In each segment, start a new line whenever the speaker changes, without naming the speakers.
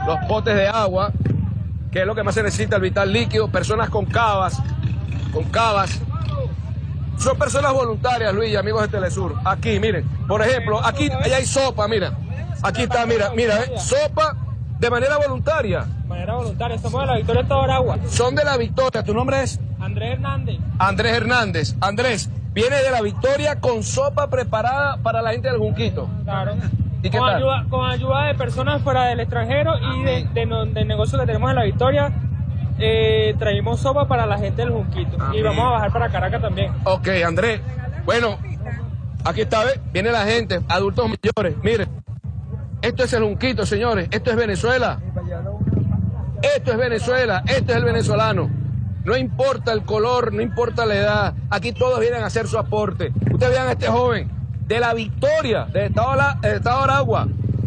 los potes de agua, que es lo que más se necesita, el vital líquido, personas con cavas. Son personas voluntarias, Luis y amigos de Telesur. Aquí, miren, por ejemplo, aquí hay sopa, mira. Aquí está, mira, sopa de manera voluntaria.
De manera voluntaria, somos de la Victoria Estado Aragua.
Son de la Victoria, ¿tu nombre es?
Andrés Hernández.
Andrés Hernández. Andrés, viene de la Victoria con sopa preparada para la gente del Junquito.
Claro.
¿Y qué tal?
Con ayuda de personas fuera del extranjero y del negocio que tenemos en la Victoria. Traímos sopa para la gente del Junquito. Y vamos a bajar para Caracas también.
Ok, Andrés. Bueno, aquí está, ¿ves? Viene la gente, adultos mayores. Miren, esto es el Junquito, señores. Esto es Venezuela. Esto es Venezuela. Este es el venezolano. No importa el color, no importa la edad. Aquí todos vienen a hacer su aporte. Ustedes vean a este joven de la Victoria, del estado de Aragua.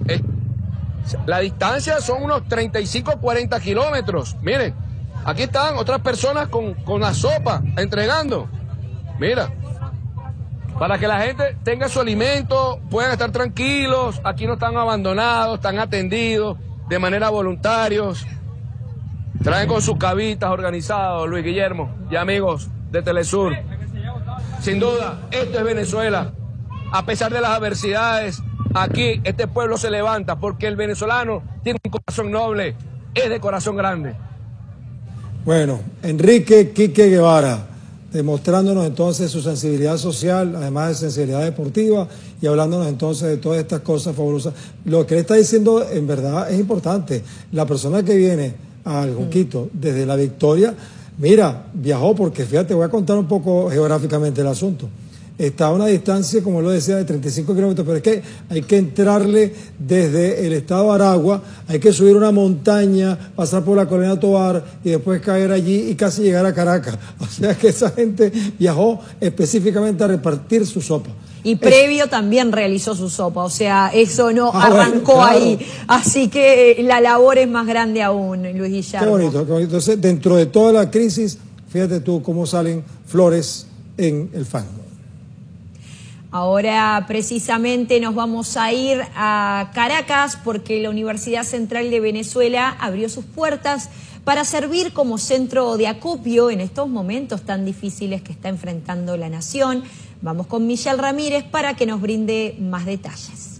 La distancia son unos 35, 40 kilómetros. Miren, aquí están otras personas con la sopa entregando. Mira, para que la gente tenga su alimento, puedan estar tranquilos. Aquí no están abandonados, están atendidos de manera voluntarios. Traen con sus cabitas organizados, Luis Guillermo y amigos de Telesur. Sin duda, esto es Venezuela. A pesar de las adversidades, aquí este pueblo se levanta porque el venezolano tiene un corazón noble, es de corazón grande.
Bueno, Enrique Quique Guevara, demostrándonos entonces su sensibilidad social, además de sensibilidad deportiva, y hablándonos entonces de todas estas cosas fabulosas. Lo que él está diciendo en verdad es importante. La persona que viene al Junquito desde la Victoria, mira, viajó porque, fíjate, voy a contar un poco geográficamente el asunto. Está a una distancia, como lo decía, de 35 kilómetros, pero es que hay que entrarle desde el estado de Aragua, hay que subir una montaña, pasar por la Colina Tovar y después caer allí y casi llegar a Caracas. O sea que esa gente viajó específicamente a repartir su sopa.
Y previo también realizó su sopa, o sea, eso no arrancó
bueno, claro.
ahí. Así que la labor es más grande aún, Luis Guillermo.
Qué bonito, qué bonito. Entonces, dentro de toda la crisis, fíjate tú cómo salen flores en el fango.
Ahora precisamente nos vamos a ir a Caracas porque la Universidad Central de Venezuela abrió sus puertas para servir como centro de acopio en estos momentos tan difíciles que está enfrentando la nación. Vamos con Michelle Ramírez para que nos brinde más detalles.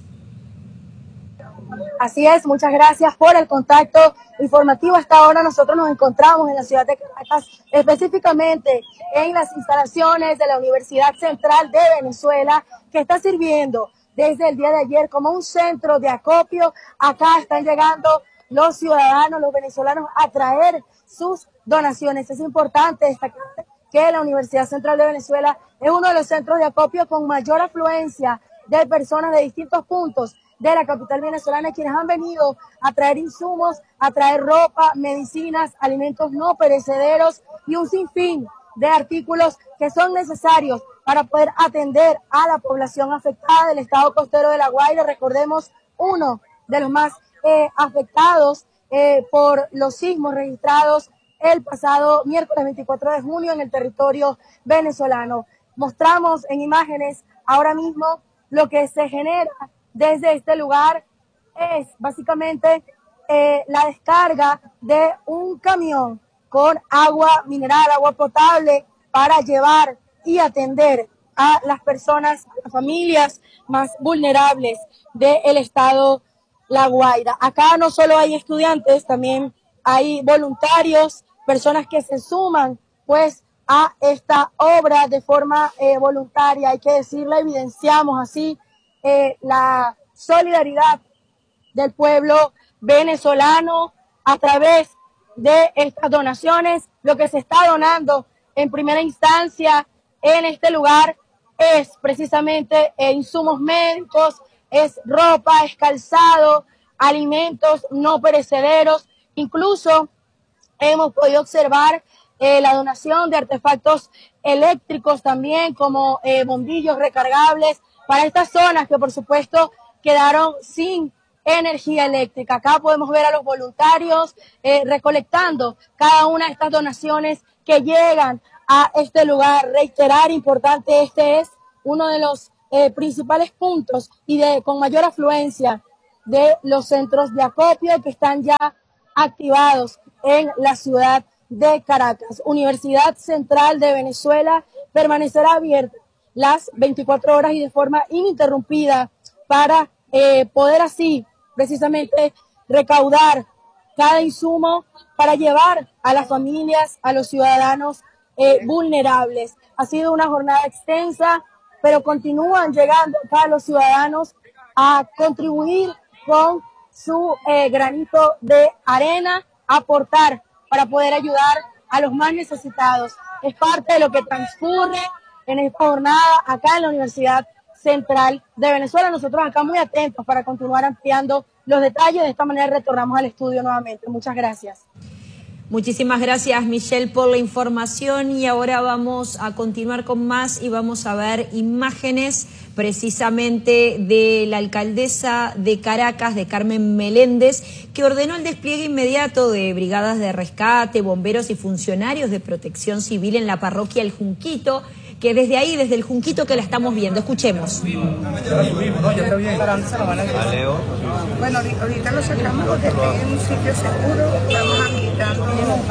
Así es, muchas gracias por el contacto informativo. Hasta ahora nosotros nos encontramos en la ciudad de Caracas, específicamente en las instalaciones de la Universidad Central de Venezuela, que está sirviendo desde el día de ayer como un centro de acopio. Acá están llegando los ciudadanos, los venezolanos, a traer sus donaciones. Es importante destacar que la Universidad Central de Venezuela es uno de los centros de acopio con mayor afluencia de personas de distintos puntos de la capital venezolana, quienes han venido a traer insumos, a traer ropa, medicinas, alimentos no perecederos y un sinfín de artículos que son necesarios para poder atender a la población afectada del estado costero de La Guaira. Recordemos, uno de los más afectados por los sismos registrados el pasado miércoles 24 de junio en el territorio venezolano. Mostramos en imágenes ahora mismo lo que se genera desde este lugar. Es básicamente la descarga de un camión con agua mineral, agua potable, para llevar y atender a las personas, a las familias más vulnerables del estado La Guaira. Acá no solo hay estudiantes, también hay voluntarios, personas que se suman pues a esta obra de forma voluntaria. Hay que decirlo, evidenciamos así la solidaridad del pueblo venezolano a través de estas donaciones. Lo que se está donando en primera instancia en este lugar es precisamente insumos médicos, es ropa, es calzado, alimentos no perecederos. Incluso hemos podido observar la donación de artefactos eléctricos también, como bombillos recargables para estas zonas que por supuesto quedaron sin energía eléctrica. Acá podemos ver a los voluntarios recolectando cada una de estas donaciones que llegan a este lugar. Reiterar, importante, este es uno de los principales puntos y con mayor afluencia de los centros de acopio que están ya activados en la ciudad de Caracas. Universidad Central de Venezuela permanecerá abierta las 24 horas y de forma ininterrumpida para poder así precisamente recaudar cada insumo para llevar a las familias, a los ciudadanos vulnerables. Ha sido una jornada extensa, pero continúan llegando acá los ciudadanos a contribuir con su granito de arena, a aportar para poder ayudar a los más necesitados. Es parte de lo que transcurre en esta jornada acá en la Universidad Central de Venezuela. Nosotros acá muy atentos para continuar ampliando los detalles. De esta manera retornamos al estudio nuevamente. Muchas gracias.
Muchísimas gracias, Michelle, por la información, y ahora vamos a continuar con más y vamos a ver imágenes precisamente de la alcaldesa de Caracas, de Carmen Meléndez, que ordenó el despliegue inmediato de brigadas de rescate, bomberos y funcionarios de protección civil en la parroquia El Junquito, que desde ahí, desde El Junquito, que la estamos viendo. Escuchemos.
Bueno, ahorita lo sacamos porque estoy en un sitio seguro, estamos habilitando.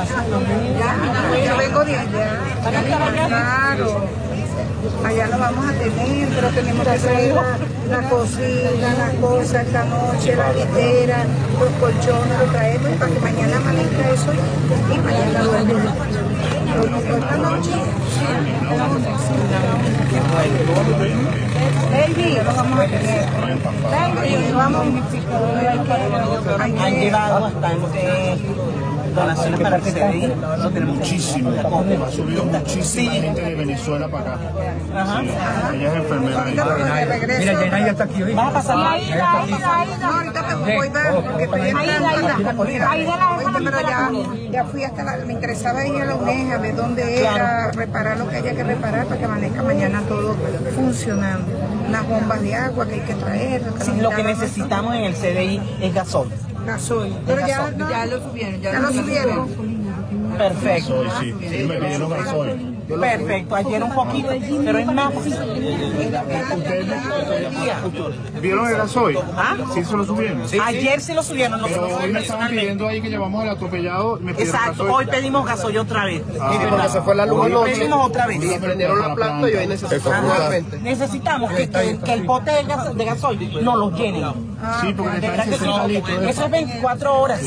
Yo vengo de allá, claro, allá lo vamos a tener, pero tenemos que traer la cocina, las cosas, esta noche, la litera, los colchones, lo traemos para que mañana amanezca eso y mañana duermo. Esta noche, baby, lo vamos a tener. Baby, vamos.
Han llevado bastante donaciones para el CDI.
Muchísimo, ha subido muchísima gente de Venezuela para acá.
Ajá.
Sí, ella es enfermera.
Mira, Jaina ya está aquí hoy. Vas a pasar.
No, ahorita me voy porque estoy entrando a las comunidades. Pero ya fui hasta me interesaba ir a la UNED a ver dónde era, reparar lo que haya que reparar para que amanezca mañana todo funcionando. Unas bombas de agua que hay que traer.
Sí, lo que necesitamos en el CDI es gasoil.
Gasoil. Pero ya lo subieron. Ya lo subieron.
Perfecto.
Sí, me pidieron gasoil.
Perfecto, ayer un poquito, pero es más.
¿Vieron el gasoil?
¿Ah?
Sí, se lo subieron.
Sí, ayer sí lo subieron.
Pero hoy me estaban pidiendo ahí que llevamos al atropellado.
Exacto, hoy pedimos gasoil otra vez.
Porque se fue la luz anoche.
Pedimos otra vez.
Y prendieron la planta y hoy
necesitamos que el bote de gasoil no lo llenen.
Sí, porque me parece 60 litros.
Eso es 24 horas.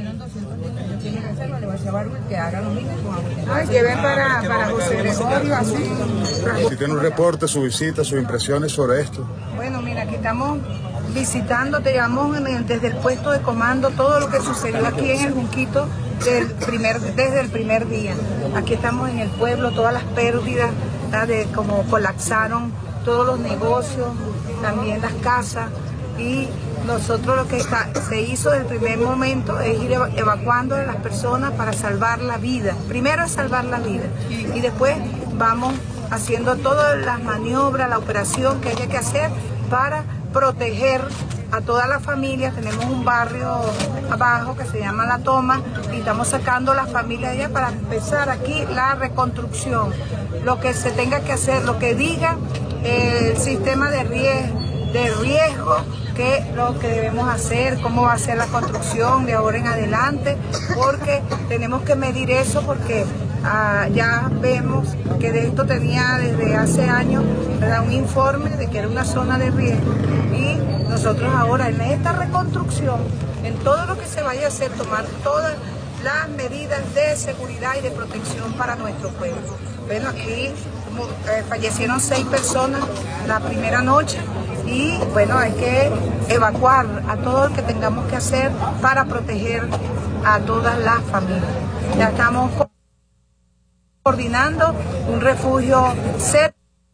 Ay, que ven para José Gregorio, así.
Si tiene un reporte, su visita, sus impresiones sobre esto.
Bueno, mira, aquí estamos visitando, te llevamos desde el puesto de comando todo lo que sucedió aquí en El Junquito desde el primer día. Aquí estamos en el pueblo, todas las pérdidas, de cómo colapsaron todos los negocios, también las casas, y nosotros lo que se hizo desde el primer momento es ir evacuando a las personas para salvar la vida. Primero es salvar la vida y después vamos haciendo todas las maniobras, la operación que haya que hacer para proteger a toda la familia. Tenemos un barrio abajo que se llama La Toma y estamos sacando a las familias allá para empezar aquí la reconstrucción. Lo que se tenga que hacer, lo que diga el sistema de riesgo, qué es lo que debemos hacer, cómo va a ser la construcción de ahora en adelante, porque tenemos que medir eso porque ya vemos que de esto tenía desde hace años, ¿verdad?, un informe de que era una zona de riesgo y nosotros ahora en esta reconstrucción, en todo lo que se vaya a hacer, tomar todas las medidas de seguridad y de protección para nuestro pueblo. Bueno, aquí fallecieron 6 personas la primera noche y bueno, hay que evacuar a todo lo que tengamos que hacer para proteger a todas las familias. Ya estamos coordinando un refugio cerca.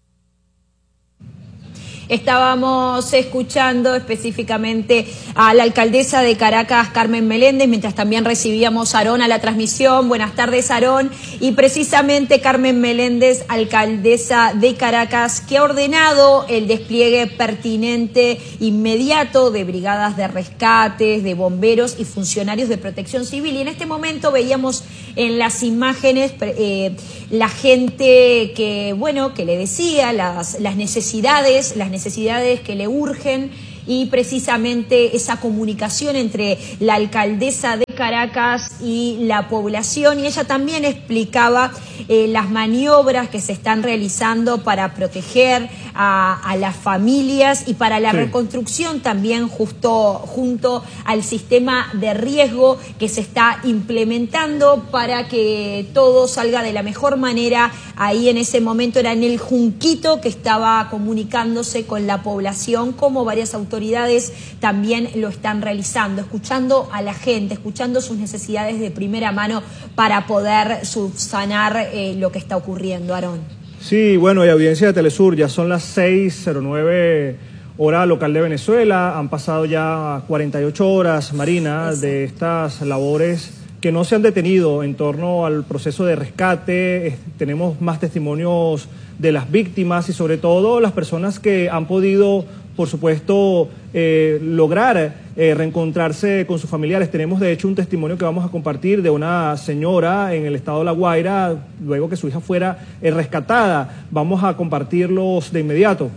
Estábamos escuchando específicamente a la alcaldesa de Caracas, Carmen Meléndez, mientras también recibíamos a Aarón a la transmisión. Buenas tardes, Aarón. Y precisamente Carmen Meléndez, alcaldesa de Caracas, que ha ordenado el despliegue pertinente, inmediato, de brigadas de rescates, de bomberos y funcionarios de protección civil. Y en este momento veíamos en las imágenes la gente que, bueno, que le decía las necesidades que le urgen y precisamente esa comunicación entre la alcaldesa de Caracas y la población, y ella también explicaba las maniobras que se están realizando para proteger a las familias y para la reconstrucción también junto al sistema de riesgo que se está implementando para que todo salga de la mejor manera. Ahí en ese momento era en el Junquito que estaba comunicándose con la población, como varias autoridades también lo están realizando, escuchando a la gente, escuchando sus necesidades de primera mano para poder subsanar lo que está ocurriendo. Aarón.
Sí, bueno, y audiencia de Telesur, ya son las 6:09 hora local de Venezuela, han pasado ya 48 horas, Marina, de estas labores que no se han detenido en torno al proceso de rescate. Tenemos más testimonios de las víctimas y sobre todo las personas que han podido, por supuesto, lograr reencontrarse con sus familiares. Tenemos de hecho un testimonio que vamos a compartir de una señora en el estado de La Guaira, luego que su hija fuera rescatada. Vamos a compartirlos de inmediato.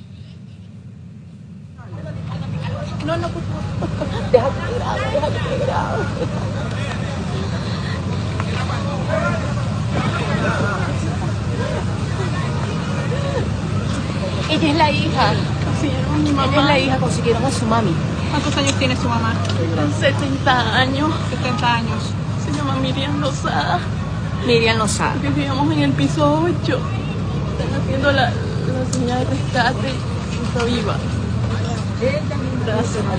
No, déjate que grabe. Ella es la hija. Consiguieron a mi mamá. Ella es la hija, consiguieron a su mami.
¿Cuántos años tiene su mamá?
70 años.
70 años.
Se llama Miriam Lozada. Miriam Lozada.
Porque vivíamos en el piso 8. Están haciendo la señal de rescate. Está viva. Gracias.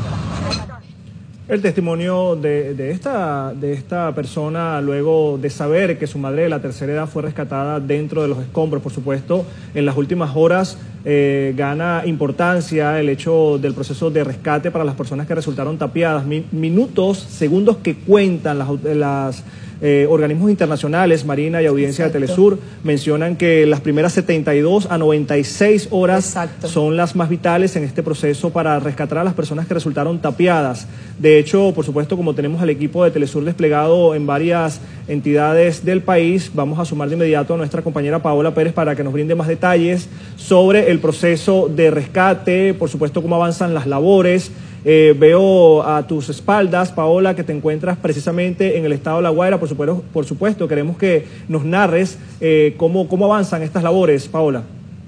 El testimonio de esta persona luego de saber que su madre de la tercera edad fue rescatada dentro de los escombros. Por supuesto, en las últimas horas gana importancia el hecho del proceso de rescate para las personas que resultaron tapiadas. Minutos, segundos que cuentan las organismos internacionales, Marina y audiencia de Telesur, mencionan que las primeras 72 a 96 horas son las más vitales en este proceso para rescatar a las personas que resultaron tapiadas. De hecho, por supuesto, como tenemos al equipo de Telesur desplegado en varias entidades del país, vamos a sumar de inmediato a nuestra compañera Paola Pérez para que nos brinde más detalles sobre el proceso de rescate, por supuesto, cómo avanzan las labores. Veo a tus espaldas, Paola, que te encuentras precisamente en el estado de La Guaira. Por supuesto, queremos que nos narres cómo avanzan estas labores, Paola.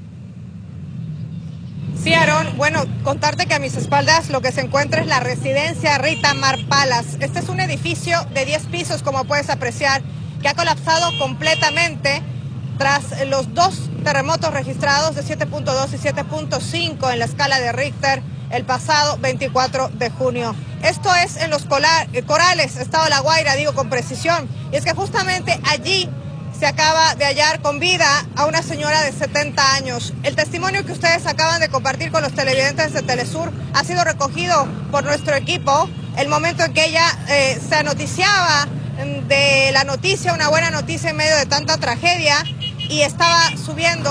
Sí, Aarón, bueno, contarte que a mis espaldas lo que se encuentra es la residencia Rita Mar Palace. Este es un edificio de 10 pisos, como puedes apreciar, que ha colapsado completamente tras los dos terremotos registrados de 7.2 y 7.5 en la escala de Richter el pasado 24 de junio. Esto es en los Corales, estado de La Guaira, digo con precisión. Y es que justamente allí se acaba de hallar con vida a una señora de 70 años. El testimonio que ustedes acaban de compartir con los televidentes de Telesur ha sido recogido por nuestro equipo. El momento en que ella se anoticiaba de la noticia, una buena noticia en medio de tanta tragedia, y estaba subiendo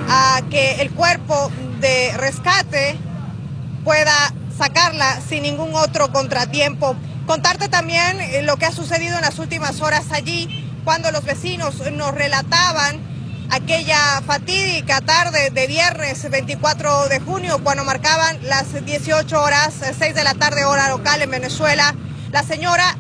a que el cuerpo de rescate pueda sacarla sin ningún otro contratiempo. Contarte también lo que ha sucedido en las últimas horas allí, cuando los vecinos nos relataban aquella fatídica tarde de viernes 24 de junio, cuando marcaban las 18 horas, 6 de la tarde hora local en Venezuela. La señora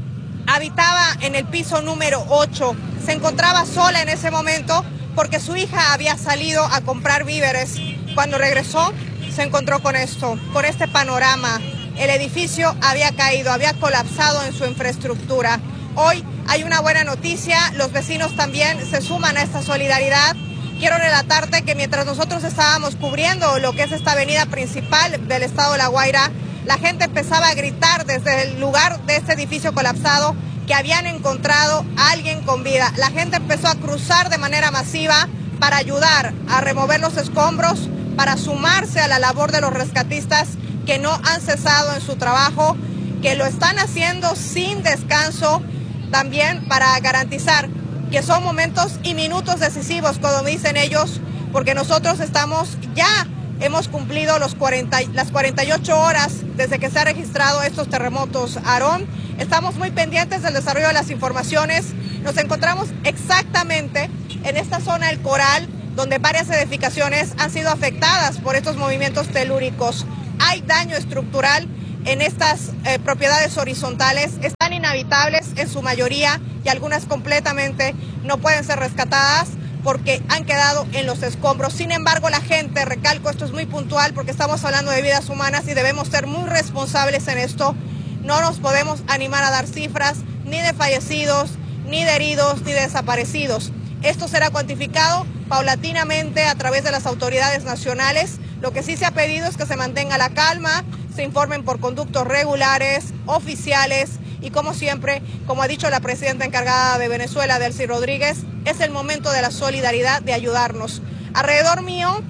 habitaba en el piso número 8, se encontraba sola en ese momento porque su hija había salido a comprar víveres. Cuando regresó, se encontró con esto, con este panorama. El edificio había caído, había colapsado en su infraestructura. Hoy hay una buena noticia, los vecinos también se suman a esta solidaridad. Quiero relatarte que mientras nosotros estábamos cubriendo lo que es esta avenida principal del estado de La Guaira, la gente empezaba a gritar desde el lugar de este edificio colapsado que habían encontrado a alguien con vida. La gente empezó a cruzar de manera masiva para ayudar a remover los escombros, para sumarse a la labor de los rescatistas que no han cesado en su trabajo, que lo están haciendo sin descanso, también para garantizar que son momentos y minutos decisivos, como dicen ellos, porque nosotros hemos cumplido las 48 horas desde que se han registrado estos terremotos. Aarón, estamos muy pendientes del desarrollo de las informaciones. Nos encontramos exactamente en esta zona del Coral, donde varias edificaciones han sido afectadas por estos movimientos telúricos. Hay daño estructural en estas propiedades horizontales, están inhabitables en su mayoría y algunas completamente no pueden ser rescatadas porque han quedado en los escombros. Sin embargo, la gente, recalco, esto es muy puntual porque estamos hablando de vidas humanas y debemos ser muy responsables en esto. No nos podemos animar a dar cifras ni de fallecidos, ni de heridos, ni de desaparecidos. Esto será cuantificado paulatinamente a través de las autoridades nacionales. Lo que sí se ha pedido es que se mantenga la calma, se informen por conductos regulares, oficiales y como siempre, como ha dicho la presidenta encargada de Venezuela, Delcy Rodríguez, es el momento de la solidaridad, de ayudarnos. Alrededor mío,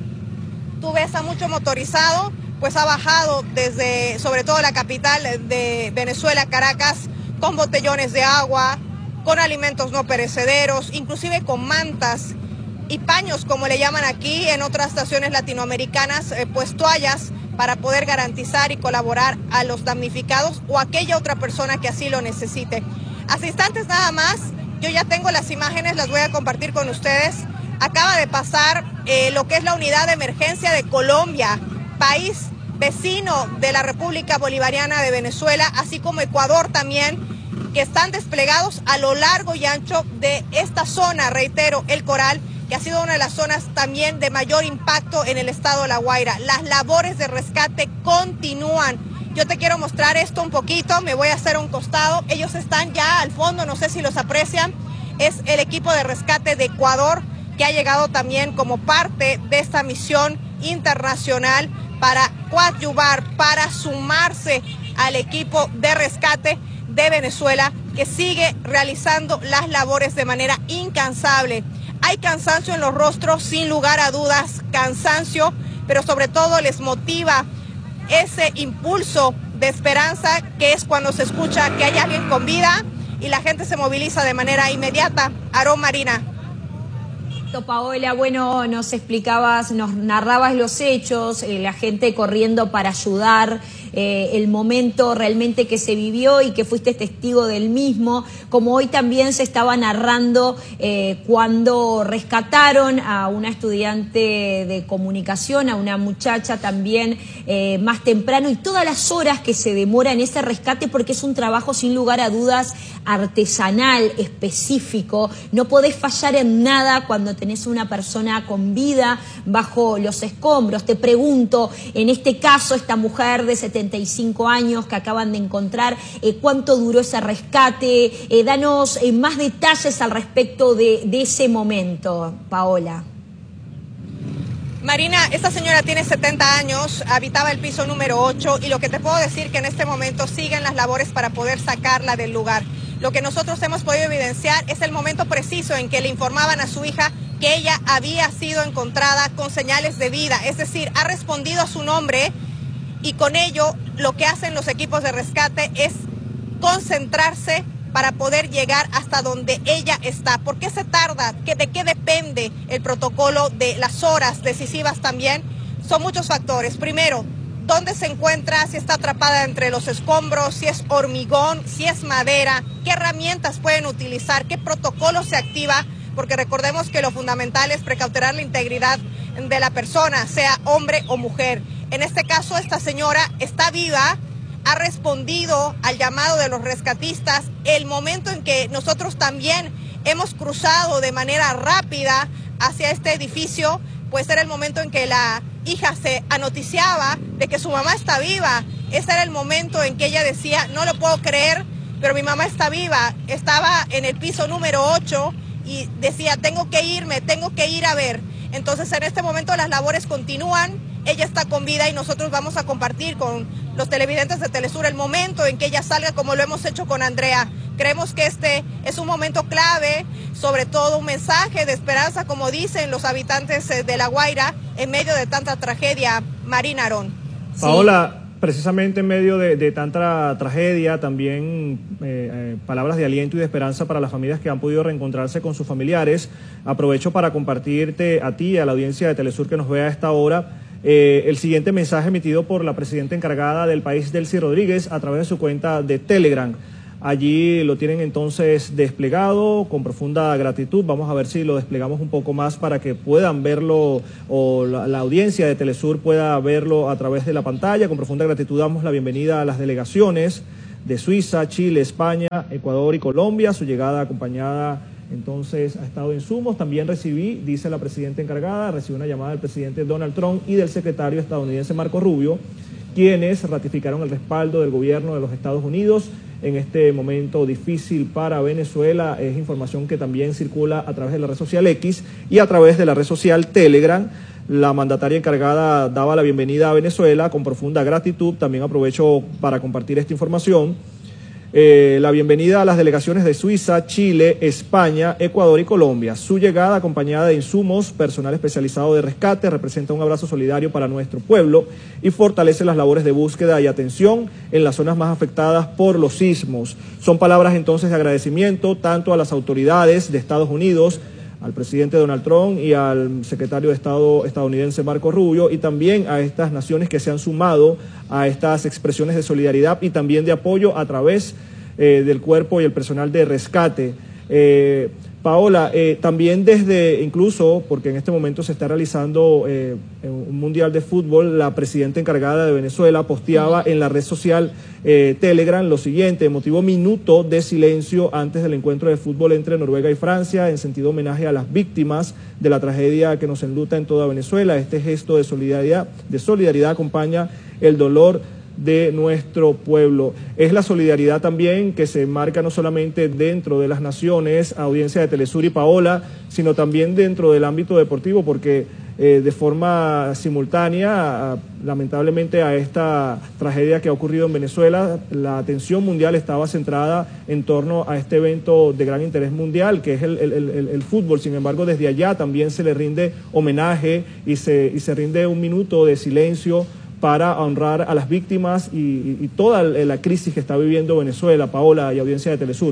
tú ves a mucho motorizado, pues ha bajado desde, sobre todo la capital de Venezuela, Caracas, con botellones de agua, con alimentos no perecederos, inclusive con mantas y paños, como le llaman aquí en otras estaciones latinoamericanas, pues toallas para poder garantizar y colaborar a los damnificados o a aquella otra persona que así lo necesite. Hace instantes nada más, yo ya tengo las imágenes, las voy a compartir con ustedes. Acaba de pasar lo que es la unidad de emergencia de Colombia, país vecino de la República Bolivariana de Venezuela, así como Ecuador también, que están desplegados a lo largo y ancho de esta zona, reitero, El Coral, que ha sido una de las zonas también de mayor impacto en el estado de La Guaira. Las labores de rescate continúan. Yo te quiero mostrar esto un poquito, me voy a hacer un costado. Ellos están ya al fondo, no sé si los aprecian. Es el equipo de rescate de Ecuador que ha llegado también como parte de esta misión internacional para coadyuvar, para sumarse al equipo de rescate de Venezuela, que sigue realizando las labores de manera incansable. Hay cansancio en los rostros, sin lugar a dudas, cansancio, pero sobre todo les motiva ese impulso de esperanza, que es cuando se escucha que hay alguien con vida y la gente se moviliza de manera inmediata. Aarón, Marina.
Paola, bueno, nos explicabas, nos narrabas los hechos, la gente corriendo para ayudar, el momento realmente que se vivió y que fuiste testigo del mismo, como hoy también se estaba narrando cuando rescataron a una estudiante de comunicación, a una muchacha también más temprano, y todas las horas que se demora en ese rescate, porque es un trabajo sin lugar a dudas artesanal, específico. No podés fallar en nada cuando tenés una persona con vida bajo los escombros. Te pregunto, en este caso, esta mujer de 75 años que acaban de encontrar, ¿cuánto duró ese rescate? Danos más detalles al respecto de ese momento, Paola.
Marina, esta señora tiene 70 años, habitaba el piso número 8 y lo que te puedo decir que en este momento siguen las labores para poder sacarla del lugar. Lo que nosotros hemos podido evidenciar es el momento preciso en que le informaban a su hija que ella había sido encontrada con señales de vida, es decir, ha respondido a su nombre, y con ello lo que hacen los equipos de rescate es concentrarse para poder llegar hasta donde ella está. ¿Por qué se tarda? ¿De qué depende el protocolo de las horas decisivas también? Son muchos factores. Primero, ¿dónde se encuentra? Si está atrapada entre los escombros, si es hormigón, si es madera, qué herramientas pueden utilizar, qué protocolo se activa, porque recordemos que lo fundamental es precautelar la integridad de la persona, sea hombre o mujer. En este caso, esta señora está viva, ha respondido al llamado de los rescatistas. El momento en que nosotros también hemos cruzado de manera rápida hacia este edificio, pues era el momento en que la hija se anoticiaba de que su mamá está viva. Ese era el momento en que ella decía, no lo puedo creer, pero mi mamá está viva. Estaba en el piso número 8 y decía, tengo que irme, tengo que ir a ver. Entonces en este momento las labores continúan, ella está con vida y nosotros vamos a compartir con los televidentes de Telesur el momento en que ella salga, como lo hemos hecho con Andrea. Creemos que este es un momento clave, sobre todo un mensaje de esperanza, como dicen los habitantes de La Guaira, en medio de tanta tragedia. Marina, Aarón.
Paola, precisamente en medio de tanta tragedia, también palabras de aliento y de esperanza para las familias que han podido reencontrarse con sus familiares. Aprovecho para compartirte a ti y a la audiencia de Telesur que nos vea a esta hora el siguiente mensaje emitido por la presidenta encargada del país, Delcy Rodríguez, a través de su cuenta de Telegram. Allí lo tienen entonces desplegado con profunda gratitud. Vamos a ver si lo desplegamos un poco más para que puedan verlo, o la audiencia de Telesur pueda verlo a través de la pantalla. Con profunda gratitud damos la bienvenida a las delegaciones de Suiza, Chile, España, Ecuador y Colombia. Su llegada acompañada entonces ha estado de insumos. También recibí, dice la presidenta encargada, recibí una llamada del presidente Donald Trump y del secretario estadounidense Marco Rubio, quienes ratificaron el respaldo del gobierno de los Estados Unidos en este momento difícil para Venezuela. Es información que también circula a través de la red social X y a través de la red social Telegram. La mandataria encargada daba la bienvenida a Venezuela con profunda gratitud. También aprovecho para compartir esta información. La bienvenida a las delegaciones de Suiza, Chile, España, Ecuador y Colombia. Su llegada acompañada de insumos, personal especializado de rescate, representa un abrazo solidario para nuestro pueblo y fortalece las labores de búsqueda y atención en las zonas más afectadas por los sismos. Son palabras entonces de agradecimiento tanto a las autoridades de Estados Unidos, al presidente Donald Trump y al secretario de Estado estadounidense Marco Rubio, y también a estas naciones que se han sumado a estas expresiones de solidaridad y también de apoyo a través del cuerpo y el personal de rescate. Paola, también desde, incluso, porque en este momento se está realizando un mundial de fútbol, la presidenta encargada de Venezuela posteaba en la red social Telegram lo siguiente: emotivo minuto de silencio antes del encuentro de fútbol entre Noruega y Francia, en sentido homenaje a las víctimas de la tragedia que nos enluta en toda Venezuela. Este gesto de solidaridad acompaña el dolor de nuestro pueblo. Es la solidaridad también que se marca no solamente dentro de las naciones, audiencia de Telesur y Paola, sino también dentro del ámbito deportivo, porque de forma simultánea, lamentablemente, a esta tragedia que ha ocurrido en Venezuela, la atención mundial estaba centrada en torno a este evento de gran interés mundial, que es el fútbol. Sin embargo, desde allá también se le rinde homenaje y se rinde un minuto de silencio para honrar a las víctimas y toda la crisis que está viviendo Venezuela. Paola y audiencia de Telesur.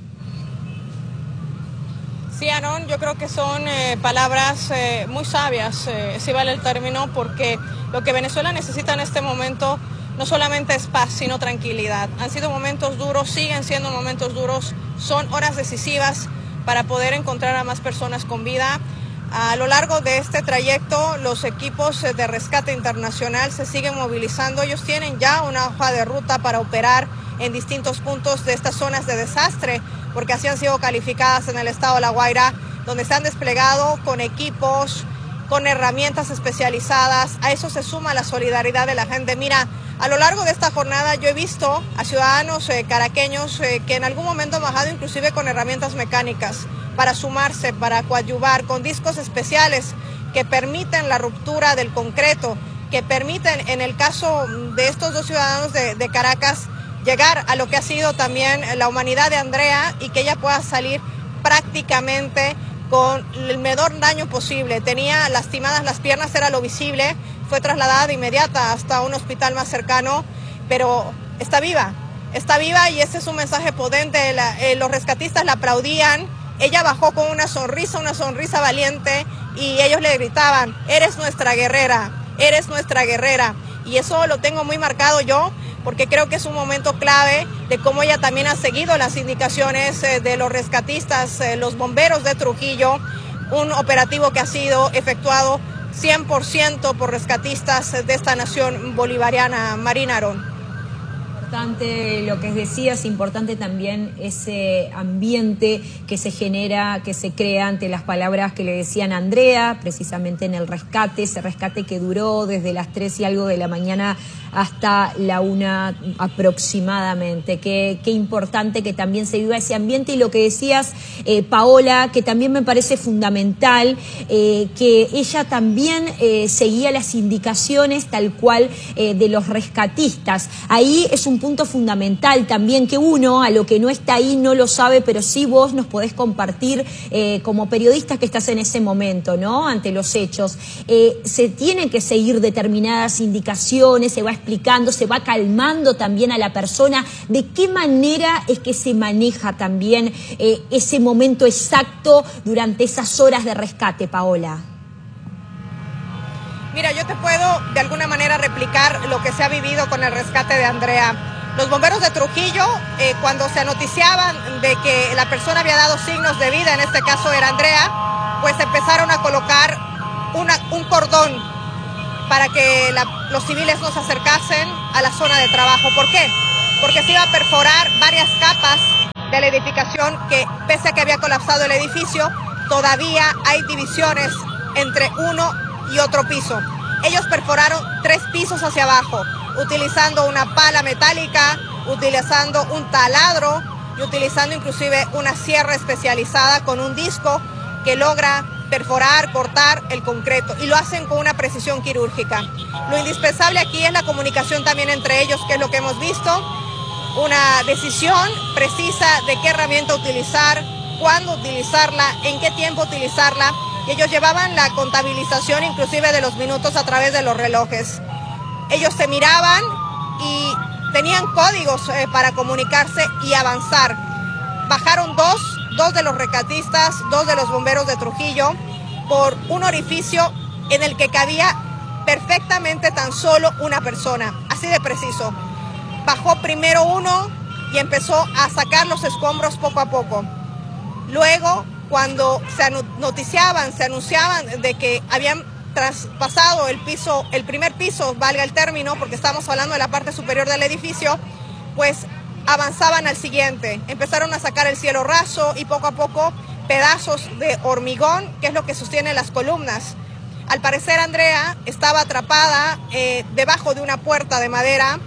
Sí, Aarón, yo creo que son palabras muy sabias, si vale el término, porque lo que Venezuela necesita en este momento no solamente es paz, sino tranquilidad. Han sido momentos duros, siguen siendo momentos duros, son horas decisivas para poder encontrar a más personas con vida. A lo largo de este trayecto, los equipos de rescate internacional se siguen movilizando. Ellos tienen ya una hoja de ruta para operar en distintos puntos de estas zonas de desastre, porque así han sido calificadas en el estado de La Guaira, donde se han desplegado con equipos, con herramientas especializadas. A eso se suma la solidaridad de la gente. Mira, a lo largo de esta jornada yo he visto a ciudadanos caraqueños que en algún momento han bajado inclusive con herramientas mecánicas para sumarse, para coadyuvar, con discos especiales que permiten la ruptura del concreto, que permiten, en el caso de estos dos ciudadanos de Caracas, llegar a lo que ha sido también la humanidad de Andrea y que ella pueda salir prácticamente con el menor daño posible. Tenía lastimadas las piernas, era lo visible, fue trasladada de inmediata hasta un hospital más cercano, pero está viva y ese es un mensaje potente. Los rescatistas la aplaudían. Ella bajó con una sonrisa valiente, y ellos le gritaban: eres nuestra guerrera, eres nuestra guerrera. Y eso lo tengo muy marcado yo, porque creo que es un momento clave de cómo ella también ha seguido las indicaciones de los rescatistas, los bomberos de Trujillo, un operativo que ha sido efectuado 100% por rescatistas de esta nación bolivariana. Marina, Aarón.
Importante lo que decías, importante también ese ambiente que se genera, que se crea ante las palabras que le decían a Andrea, precisamente en el rescate, ese rescate que duró desde las 3 y algo de la mañana hasta la 1 aproximadamente. Qué importante que también se viva ese ambiente, y lo que decías, Paola, que también me parece fundamental, que ella también seguía las indicaciones tal cual de los rescatistas. Ahí es un punto fundamental también, que uno, a lo que no está ahí, no lo sabe, pero sí vos nos podés compartir como periodista que estás en ese momento, ¿no? Ante los hechos. Se tienen que seguir determinadas indicaciones, se va explicando, se va calmando también a la persona. ¿De qué manera es que se maneja también ese momento exacto durante esas horas de rescate, Paola? Mira, yo te puedo de alguna manera replicar lo que se ha vivido con el rescate de Andrea.
Los bomberos de Trujillo, cuando se noticiaban de que la persona había dado signos de vida, en este caso era Andrea, pues empezaron a colocar un cordón para que los civiles no se acercasen a la zona de trabajo. ¿Por qué? Porque se iba a perforar varias capas de la edificación que, pese a que había colapsado el edificio, todavía hay divisiones entre uno y otro piso. Ellos perforaron 3 pisos hacia abajo, utilizando una pala metálica, utilizando un taladro y utilizando inclusive una sierra especializada con un disco que logra perforar, cortar el concreto, y lo hacen con una precisión quirúrgica. Lo indispensable aquí es la comunicación también entre ellos, que es lo que hemos visto, una decisión precisa de qué herramienta utilizar, cuándo utilizarla, en qué tiempo utilizarla, y ellos llevaban la contabilización inclusive de los minutos a través de los relojes. Ellos se miraban y tenían códigos para comunicarse y avanzar. Bajaron dos de los rescatistas, 2 de los bomberos de Trujillo, por un orificio en el que cabía perfectamente tan solo una persona, así de preciso. Bajó primero uno y empezó a sacar los escombros poco a poco. Luego, cuando se anunciaban de que habían traspasado el primer piso, valga el término, porque estamos hablando de la parte superior del edificio, pues avanzaban al siguiente. Empezaron a sacar el cielo raso y poco a poco pedazos de hormigón, que es lo que sostiene las columnas. Al parecer, Andrea estaba atrapada debajo de una puerta de madera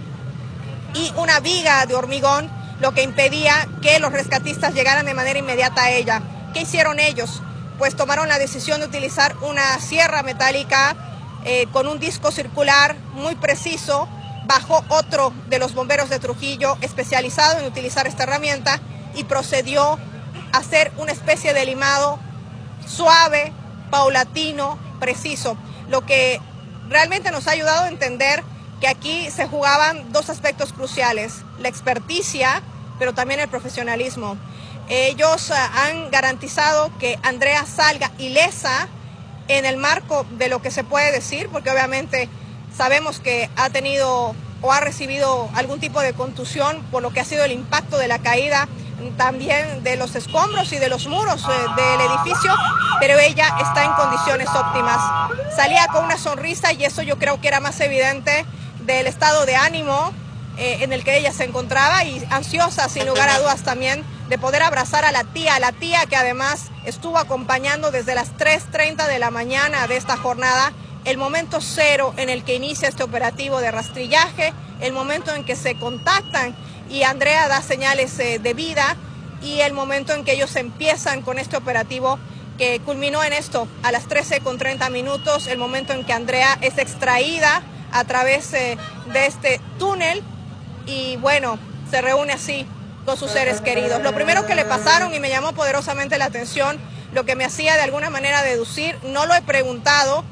y una viga de hormigón, lo que impedía que los rescatistas llegaran de manera inmediata a ella. ¿Qué hicieron ellos? Pues tomaron la decisión de utilizar una sierra metálica con un disco circular muy preciso. Bajó otro de los bomberos de Trujillo especializado en utilizar esta herramienta y procedió a hacer una especie de limado suave, paulatino, preciso, lo que realmente nos ha ayudado a entender que aquí se jugaban 2 aspectos cruciales: la experticia, pero también el profesionalismo. Ellos han garantizado que Andrea salga ilesa en el marco de lo que se puede decir, porque obviamente sabemos que ha tenido o ha recibido algún tipo de contusión por lo que ha sido el impacto de la caída también de los escombros y de los muros del edificio, pero ella está en condiciones óptimas. Salía con una sonrisa y eso yo creo que era más evidente del estado de ánimo en el que ella se encontraba, y ansiosa sin lugar a dudas también de poder abrazar a la tía que además estuvo acompañando desde las 3:30 de la mañana de esta jornada, el momento cero en el que inicia este operativo de rastrillaje, el momento en que se contactan y Andrea da señales de vida, y el momento en que ellos empiezan con este operativo que culminó en esto a las 13:30, el momento en que Andrea es extraída a través de este túnel y bueno, se reúne así con sus seres queridos. Lo primero que le pasaron, y me llamó poderosamente la atención, lo que me hacía de alguna manera deducir, no lo he preguntado,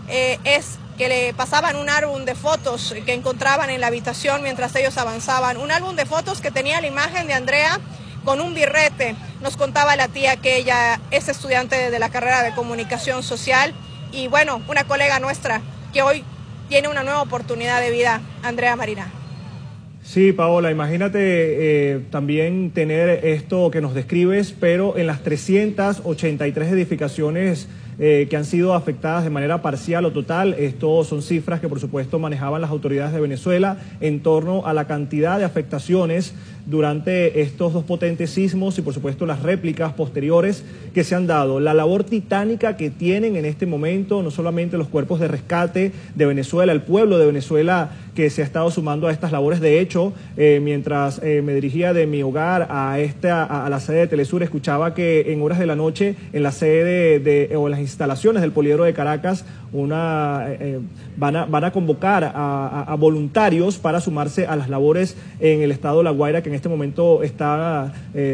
es que le pasaban un álbum de fotos que encontraban en la habitación mientras ellos avanzaban. Un álbum de fotos que tenía la imagen de Andrea con un birrete. Nos contaba la tía que ella es estudiante de la carrera de comunicación social y bueno, una colega nuestra que hoy tiene una nueva oportunidad de vida, Andrea Marina.
Sí, Paola, imagínate también tener esto que nos describes, pero en las 383 edificaciones que han sido afectadas de manera parcial o total. Esto son cifras que por supuesto manejaban las autoridades de Venezuela en torno a la cantidad de afectaciones durante estos 2 potentes sismos y por supuesto las réplicas posteriores que se han dado. La labor titánica que tienen en este momento, no solamente los cuerpos de rescate de Venezuela, el pueblo de Venezuela que se ha estado sumando a estas labores. De hecho, mientras me dirigía de mi hogar a la sede de Telesur, escuchaba que en horas de la noche en la sede o en las instalaciones del Poliedro de Caracas van a convocar a voluntarios para sumarse a las labores en el estado de La Guaira, que en este momento está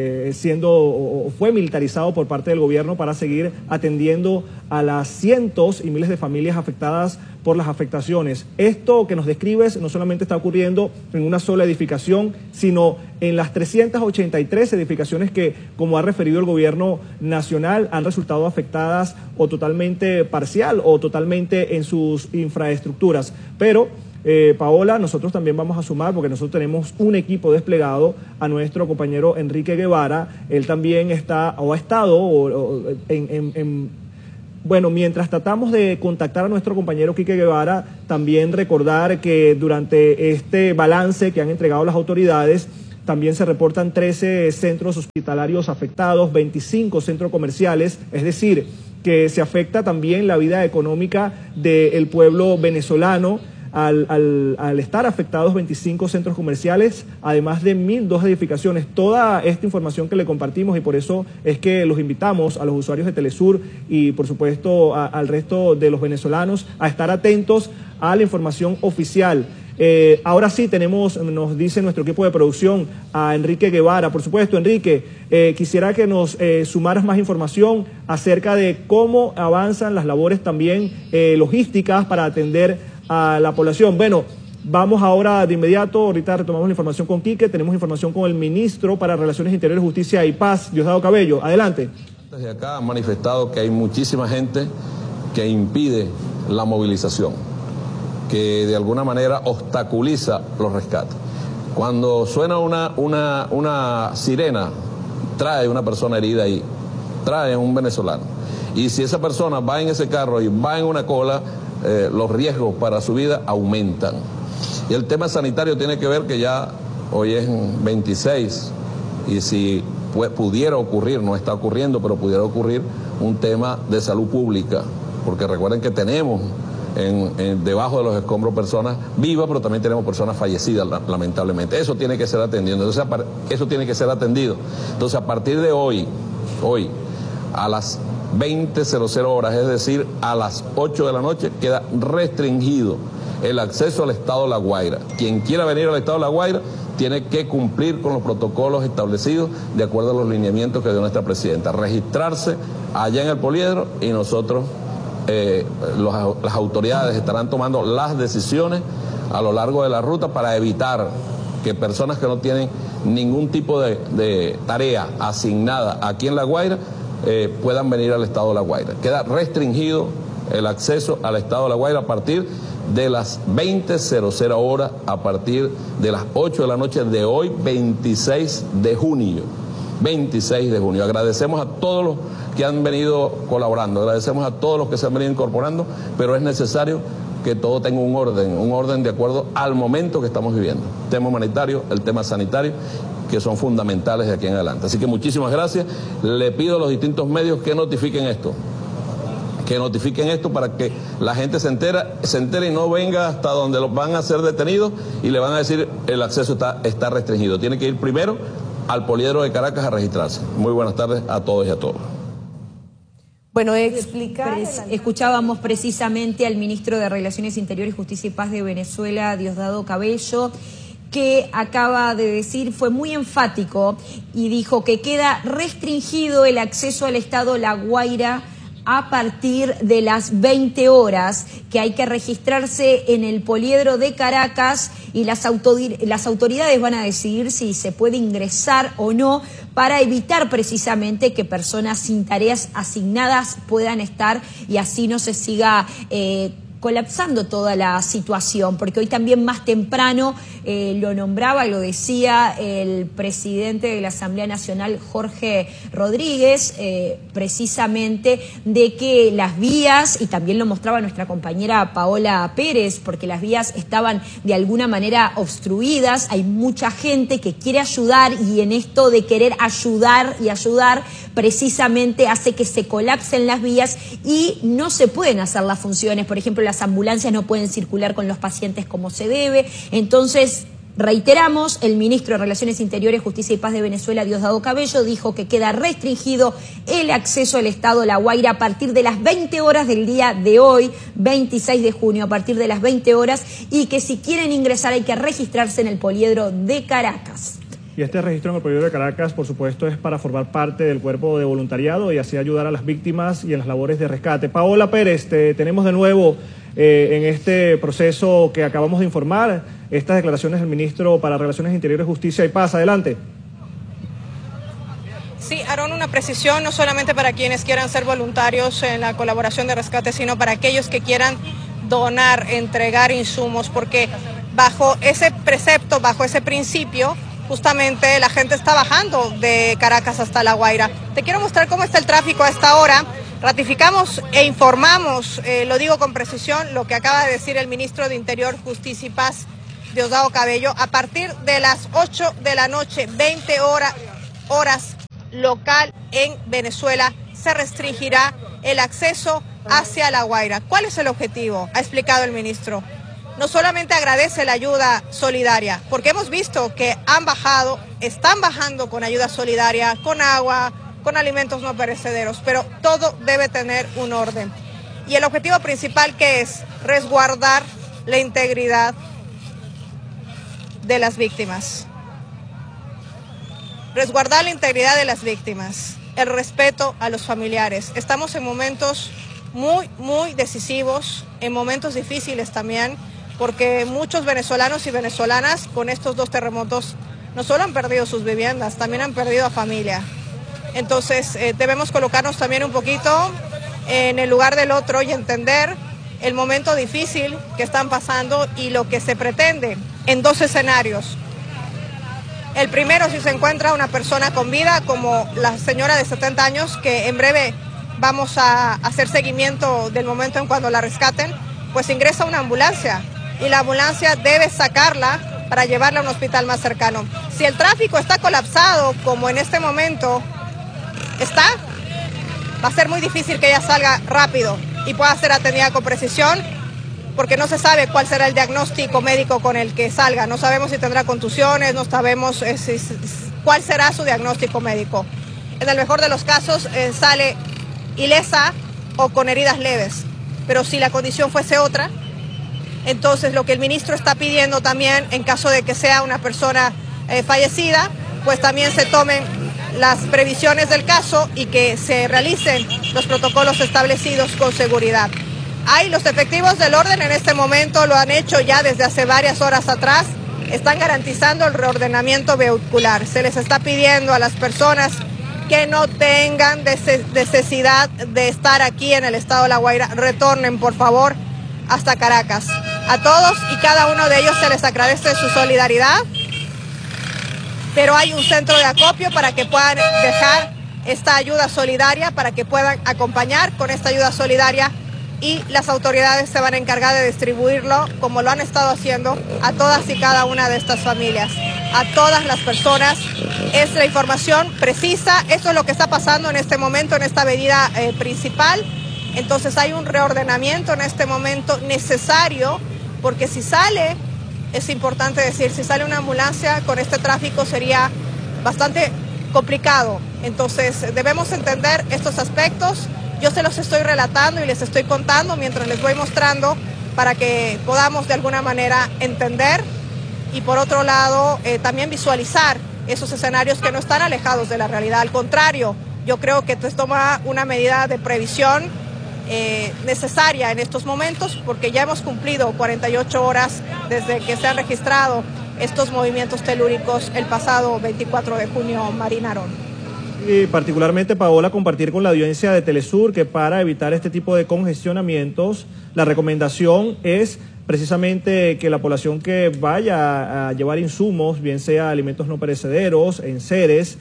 fue militarizado por parte del gobierno para seguir atendiendo a las cientos y miles de familias afectadas por las afectaciones. Esto que nos describes no solamente está ocurriendo en una sola edificación, sino en las 383 edificaciones que, como ha referido el gobierno nacional, han resultado afectadas o totalmente parcial o totalmente en sus infraestructuras. Pero Paola, nosotros también vamos a sumar, porque nosotros tenemos un equipo desplegado, a nuestro compañero Enrique Guevara. Él también está, o ha estado bueno, mientras tratamos de contactar a nuestro compañero Quique Guevara, también recordar que durante este balance que han entregado las autoridades, también se reportan 13 centros hospitalarios afectados, 25 centros comerciales, es decir, que se afecta también la vida económica del pueblo venezolano al estar afectados 25 centros comerciales, además de 1.002 edificaciones. Toda esta información que le compartimos, y por eso es que los invitamos a los usuarios de Telesur y por supuesto al resto de los venezolanos a estar atentos a la información oficial. Ahora sí tenemos, nos dice nuestro equipo de producción, a Enrique Guevara. Por supuesto, Enrique, quisiera que nos sumaras más información acerca de cómo avanzan las labores también logísticas para atender a la población. Bueno, vamos ahora de inmediato, ahorita retomamos la información con Quique, tenemos información con el ministro para Relaciones Interiores, Justicia y Paz, Diosdado Cabello. Adelante.
Desde acá han manifestado que hay muchísima gente que impide la movilización, que de alguna manera obstaculiza los rescates. Cuando suena una sirena, trae una persona herida ahí, trae un venezolano. Y si esa persona va en ese carro y va en una cola, los riesgos para su vida aumentan. Y el tema sanitario tiene que ver que ya hoy es 26 y si pudiera ocurrir, no está ocurriendo, pero pudiera ocurrir un tema de salud pública, porque recuerden que tenemos debajo de los escombros personas vivas, pero también tenemos personas fallecidas, lamentablemente. Eso tiene que ser atendido. Entonces, eso tiene que ser atendido. Entonces, a partir de hoy, a las 20:00 horas, es decir, a las 8 de la noche, queda restringido el acceso al estado de La Guaira. Quien quiera venir al estado de La Guaira tiene que cumplir con los protocolos establecidos de acuerdo a los lineamientos que dio nuestra presidenta. Registrarse allá en el poliedro y nosotros, las autoridades estarán tomando las decisiones a lo largo de la ruta para evitar que personas que no tienen ningún tipo de tarea asignada aquí en La Guaira puedan venir al estado de La Guaira. Queda restringido el acceso al estado de La Guaira a partir de las 20:00 horas, a partir de las 8 de la noche de hoy, 26 de junio. 26 de junio. Agradecemos a todos los que han venido colaborando, agradecemos a todos los que se han venido incorporando, pero es necesario que todo tenga un orden de acuerdo al momento que estamos viviendo. El tema humanitario, el tema sanitario, que son fundamentales de aquí en adelante. Así que muchísimas gracias. Le pido a los distintos medios que notifiquen esto. Para que la gente se entere y no venga hasta donde los van a ser detenidos y le van a decir el acceso está restringido. Tiene que ir primero al poliedro de Caracas a registrarse. Muy buenas tardes a todos y a todas.
Bueno, escuchábamos precisamente al ministro de Relaciones Interiores, Justicia y Paz de Venezuela, Diosdado Cabello, que acaba de decir, fue muy enfático y dijo que queda restringido el acceso al estado La Guaira a partir de las 20 horas, que hay que registrarse en el poliedro de Caracas y las autoridades van a decidir si se puede ingresar o no para evitar precisamente que personas sin tareas asignadas puedan estar y así no se siga colapsando toda la situación, porque hoy también más temprano lo nombraba, lo decía el presidente de la Asamblea Nacional, Jorge Rodríguez, precisamente de que las vías, y también lo mostraba nuestra compañera Paola Pérez, porque las vías estaban de alguna manera obstruidas, hay mucha gente que quiere ayudar y en esto de querer ayudar y ayudar precisamente hace que se colapsen las vías y no se pueden hacer las funciones, por ejemplo, las ambulancias no pueden circular con los pacientes como se debe. Entonces, reiteramos, el ministro de Relaciones Interiores, Justicia y Paz de Venezuela, Diosdado Cabello, dijo que queda restringido el acceso al estado La Guaira a partir de las 20 horas del día de hoy, 26 de junio, a partir de las 20 horas, y que si quieren ingresar hay que registrarse en el poliedro de Caracas.
Y este registro en el poliedro de Caracas, por supuesto, es para formar parte del cuerpo de voluntariado y así ayudar a las víctimas y en las labores de rescate. Paola Pérez, te tenemos de nuevo en este proceso que acabamos de informar, estas declaraciones del ministro para Relaciones Interiores, Justicia y Paz. Adelante.
Sí, Aarón, una precisión, no solamente para quienes quieran ser voluntarios en la colaboración de rescate, sino para aquellos que quieran donar, entregar insumos, porque bajo ese precepto, bajo ese principio, justamente la gente está bajando de Caracas hasta La Guaira. Te quiero mostrar cómo está el tráfico a esta hora. Ratificamos e informamos, lo digo con precisión, lo que acaba de decir el ministro de Interior, Justicia y Paz, Diosdado Cabello. A partir de las 8 de la noche, 20 horas local en Venezuela, se restringirá el acceso hacia La Guaira. ¿Cuál es el objetivo? Ha explicado el ministro. No solamente agradece la ayuda solidaria, porque hemos visto que están bajando con ayuda solidaria, con agua, con alimentos no perecederos, pero todo debe tener un orden. Y el objetivo principal, que es resguardar la integridad de las víctimas. Resguardar la integridad de las víctimas, el respeto a los familiares. Estamos en momentos muy decisivos, en momentos difíciles también, porque muchos venezolanos y venezolanas con estos dos terremotos no solo han perdido sus viviendas, también han perdido a familia. Entonces debemos colocarnos también un poquito en el lugar del otro y entender el momento difícil que están pasando y lo que se pretende en dos escenarios. El primero, si se encuentra una persona con vida, como la señora de 70 años, que en breve vamos a hacer seguimiento del momento en cuando la rescaten, pues ingresa una ambulancia y la ambulancia debe sacarla para llevarla a un hospital más cercano. Si el tráfico está colapsado, como en este momento va a ser muy difícil que ella salga rápido y pueda ser atendida con precisión, porque no se sabe cuál será el diagnóstico médico con el que salga. No sabemos si tendrá contusiones, no sabemos cuál será su diagnóstico médico. En el mejor de los casos sale ilesa o con heridas leves, pero si la condición fuese otra, entonces lo que el ministro está pidiendo también, en caso de que sea una persona fallecida, pues también se tomen las previsiones del caso y que se realicen los protocolos establecidos con seguridad. Los efectivos del orden en este momento lo han hecho ya desde hace varias horas atrás, están garantizando el reordenamiento vehicular. Se les está pidiendo a las personas que no tengan necesidad de estar aquí en el estado de La Guaira, retornen por favor hasta Caracas. A todos y cada uno de ellos se les agradece su solidaridad, pero hay un centro de acopio para que puedan dejar esta ayuda solidaria, para que puedan acompañar con esta ayuda solidaria, y las autoridades se van a encargar de distribuirlo, como lo han estado haciendo, a todas y cada una de estas familias, a todas las personas. Es la información precisa, esto es lo que está pasando en este momento en esta avenida principal. Entonces hay un reordenamiento en este momento necesario, porque si sale, es importante decir, si sale una ambulancia con este tráfico sería bastante complicado. Entonces debemos entender estos aspectos. Yo se los estoy relatando y les estoy contando mientras les voy mostrando, para que podamos de alguna manera entender y por otro lado también visualizar esos escenarios que no están alejados de la realidad. Al contrario, yo creo que esto toma una medida de previsión necesaria en estos momentos, porque ya hemos cumplido 48 horas desde que se han registrado estos movimientos telúricos el pasado 24 de junio, Marina Arón.
Y particularmente, Paola, compartir con la audiencia de Telesur que para evitar este tipo de congestionamientos, la recomendación es precisamente que la población que vaya a llevar insumos, bien sea alimentos no perecederos, enseres,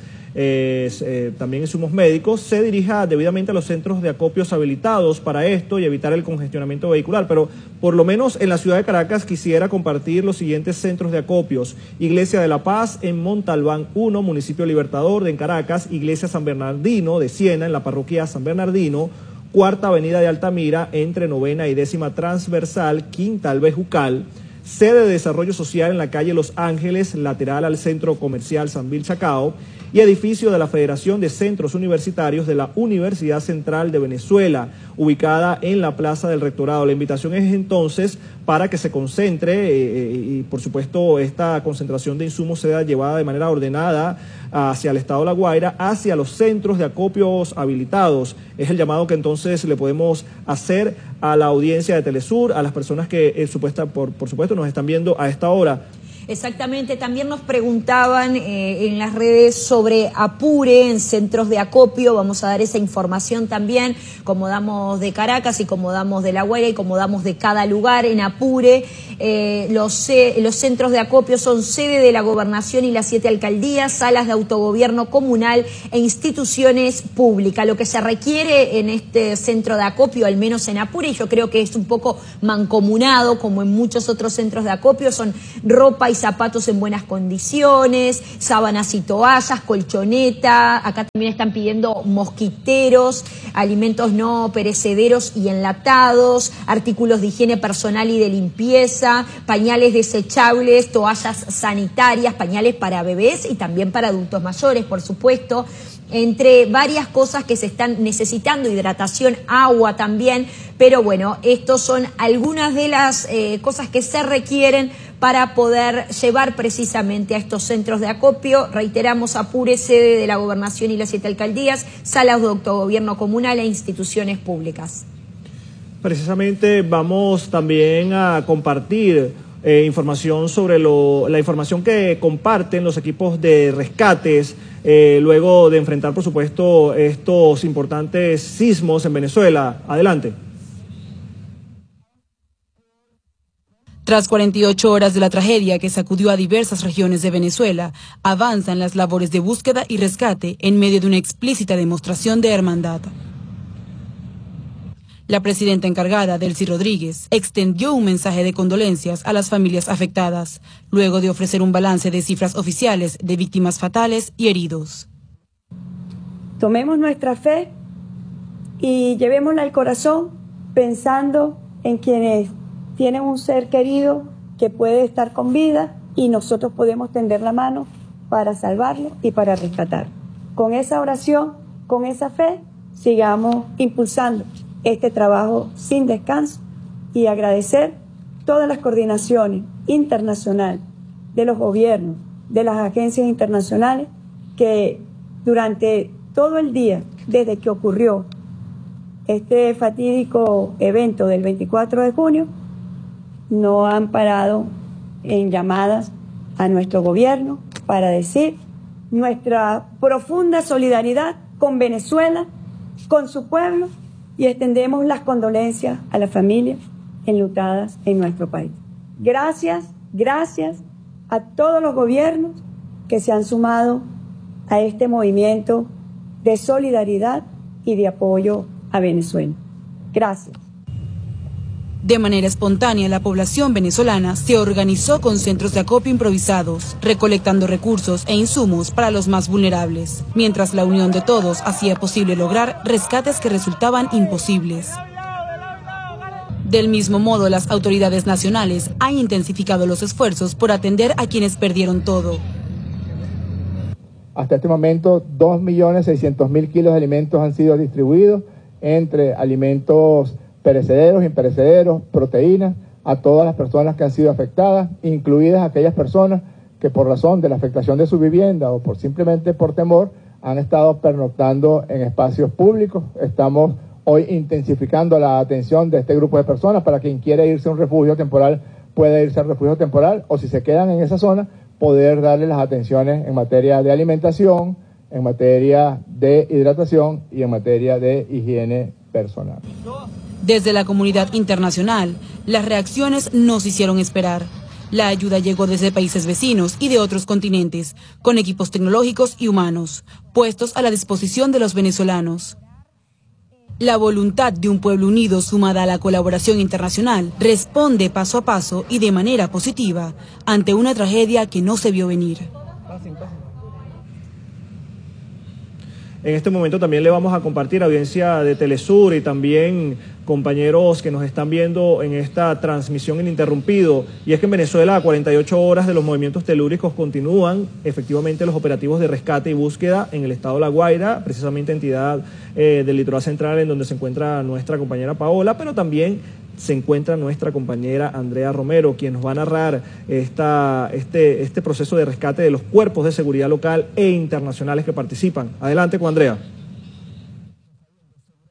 también insumos médicos, se dirija debidamente a los centros de acopios habilitados para esto y evitar el congestionamiento vehicular. Pero por lo menos en la ciudad de Caracas quisiera compartir los siguientes centros de acopios: Iglesia de la Paz en Montalbán 1, municipio Libertador en Caracas; Iglesia San Bernardino de Siena en la parroquia San Bernardino; Cuarta Avenida de Altamira entre 9ª y 10ª transversal, Quintal Bejucal; sede de desarrollo social en la calle Los Ángeles, lateral al centro comercial Sambil Chacao; y edificio de la Federación de Centros Universitarios de la Universidad Central de Venezuela, ubicada en la Plaza del Rectorado. La invitación es entonces para que se concentre y por supuesto esta concentración de insumos sea llevada de manera ordenada hacia el estado de La Guaira, hacia los centros de acopios habilitados. Es el llamado que entonces le podemos hacer a la audiencia de Telesur, a las personas que por supuesto nos están viendo a esta hora.
Exactamente, también nos preguntaban en las redes sobre Apure en centros de acopio. Vamos a dar esa información también, como damos de Caracas y como damos de La Guaira y como damos de cada lugar. En Apure los centros de acopio son sede de la Gobernación y las 7 alcaldías, salas de autogobierno comunal e instituciones públicas. Lo que se requiere en este centro de acopio, al menos en Apure, y yo creo que es un poco mancomunado como en muchos otros centros de acopio, son ropa y zapatos en buenas condiciones, sábanas y toallas, colchoneta. Acá también están pidiendo mosquiteros, alimentos no perecederos y enlatados, artículos de higiene personal y de limpieza, pañales desechables, toallas sanitarias, pañales para bebés y también para adultos mayores, por supuesto, entre varias cosas que se están necesitando, hidratación, agua también, pero bueno, estos son algunas de las cosas que se requieren para poder llevar precisamente a estos centros de acopio. Reiteramos, Apure, sede de la Gobernación y las 7 alcaldías, salas de autogobierno comunal e instituciones públicas.
Precisamente vamos también a compartir información sobre la información que comparten los equipos de rescates luego de enfrentar, por supuesto, estos importantes sismos en Venezuela. Adelante.
Tras 48 horas de la tragedia que sacudió a diversas regiones de Venezuela, avanzan las labores de búsqueda y rescate en medio de una explícita demostración de hermandad. La presidenta encargada, Delcy Rodríguez, extendió un mensaje de condolencias a las familias afectadas, luego de ofrecer un balance de cifras oficiales de víctimas fatales y heridos.
Tomemos nuestra fe y llevémosla al corazón pensando en quienes tienen un ser querido que puede estar con vida y nosotros podemos tender la mano para salvarlo y para rescatar. Con esa oración, con esa fe, sigamos impulsando este trabajo sin descanso y agradecer todas las coordinaciones internacionales de los gobiernos, de las agencias internacionales que durante todo el día, desde que ocurrió este fatídico evento del 24 de junio, no han parado en llamadas a nuestro gobierno para decir nuestra profunda solidaridad con Venezuela, con su pueblo, y extendemos las condolencias a las familias enlutadas en nuestro país. Gracias a todos los gobiernos que se han sumado a este movimiento de solidaridad y de apoyo a Venezuela. Gracias.
De manera espontánea, la población venezolana se organizó con centros de acopio improvisados, recolectando recursos e insumos para los más vulnerables, mientras la unión de todos hacía posible lograr rescates que resultaban imposibles. Del mismo modo, las autoridades nacionales han intensificado los esfuerzos por atender a quienes perdieron todo.
Hasta este momento, 2.600.000 kilos de alimentos han sido distribuidos entre alimentos perecederos, imperecederos, proteínas, a todas las personas que han sido afectadas, incluidas aquellas personas que por razón de la afectación de su vivienda o simplemente por temor han estado pernoctando en espacios públicos. Estamos hoy intensificando la atención de este grupo de personas para quien quiera irse a un refugio temporal pueda irse al refugio temporal, o si se quedan en esa zona, poder darle las atenciones en materia de alimentación, en materia de hidratación y en materia de higiene personal.
Desde la comunidad internacional, las reacciones no se hicieron esperar. La ayuda llegó desde países vecinos y de otros continentes, con equipos tecnológicos y humanos, puestos a la disposición de los venezolanos. La voluntad de un pueblo unido sumada a la colaboración internacional responde paso a paso y de manera positiva ante una tragedia que no se vio venir.
En este momento también le vamos a compartir audiencia de Telesur y también compañeros que nos están viendo en esta transmisión ininterrumpido. Y es que en Venezuela, a 48 horas de los movimientos telúricos, continúan efectivamente los operativos de rescate y búsqueda en el estado de La Guaira, precisamente entidad del litoral central en donde se encuentra nuestra compañera Paola, pero también se encuentra nuestra compañera Andrea Romero, quien nos va a narrar este proceso de rescate de los cuerpos de seguridad local e internacionales que participan. Adelante con Andrea.